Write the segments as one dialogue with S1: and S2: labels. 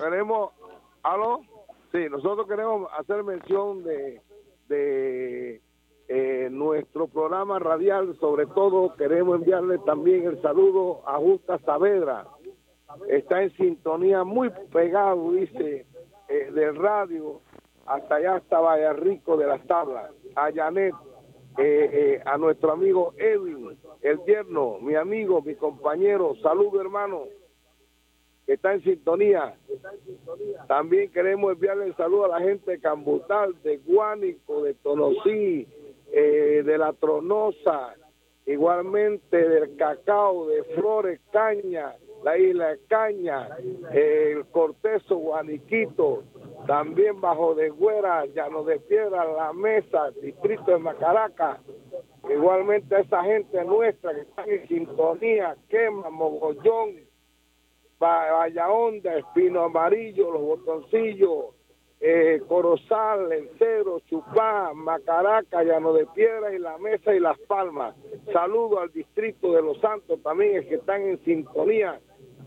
S1: queremos, ¿aló? Sí, nosotros queremos hacer mención de nuestro programa radial. Sobre todo queremos enviarle también el saludo a Justa Saavedra. Está en sintonía, muy pegado, dice, del radio hasta allá, hasta Vallarrico de las Tablas. A Janet, a nuestro amigo Edwin, el yerno, mi amigo, mi compañero, saludo hermano, que está en sintonía. También queremos enviarle el saludo a la gente de Cambutal, de Guánico, de Tonosí, de La Tronosa, igualmente del Cacao, de Flores, Caña, la Isla de Caña, el Cortezo, Guaniquito, también Bajo de Güera, Llano de Piedra, La Mesa, Distrito de Macaraca, igualmente a esa gente nuestra que está en sintonía, Quema, Mogollón, Valla Honda, Espino Amarillo, Los Botoncillos, Corozal, El Cedro, Chupá, Macaraca, Llano de Piedra y La Mesa y Las Palmas. Saludo al distrito de Los Santos también, es que están en sintonía.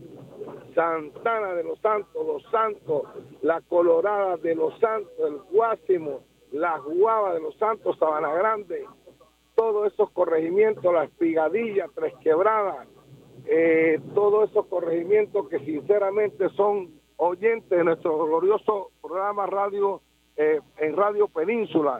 S1: Santana de Los Santos, La Colorada de Los Santos, el Guásimo, La Guava de Los Santos, Sabana Grande, todos esos corregimientos, La Espigadilla, Tres Quebradas, todos esos corregimientos que sinceramente son oyentes de nuestro glorioso programa radio en Radio Península.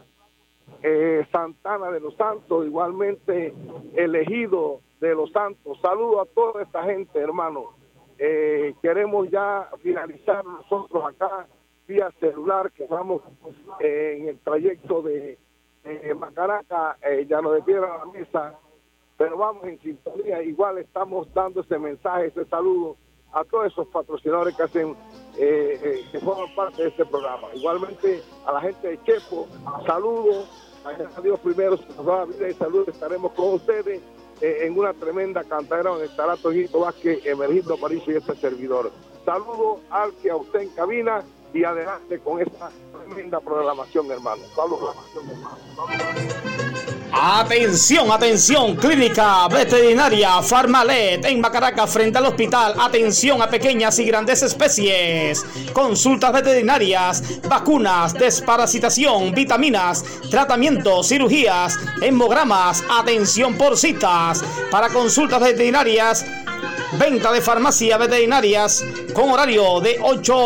S1: Santana de Los Santos, igualmente el Ejido de Los Santos. Saludo a toda esta gente, hermano. Queremos ya finalizar nosotros acá vía celular, que vamos en el trayecto de Macaraca, Llano de Piedra a La Mesa, pero vamos en sintonía. Igual estamos dando ese mensaje, ese saludo a todos esos patrocinadores que hacen que forman parte de este programa. Igualmente a la gente de Chepo, saludos, a Dios primero, si nos da la vida y salud, estaremos con ustedes en una tremenda cantadera donde estará Toñito Vázquez, Emergindo Aparicio y este servidor. Saludos al que a usted en cabina y adelante con esta tremenda programación, hermano. Saludos.
S2: Atención, atención, Clínica Veterinaria Farmalet en Macaraca frente al hospital. Atención a pequeñas y grandes especies. Consultas veterinarias, vacunas, desparasitación, vitaminas, tratamientos, cirugías, hemogramas. Atención por citas. Para consultas veterinarias, venta de farmacia veterinarias con horario de 8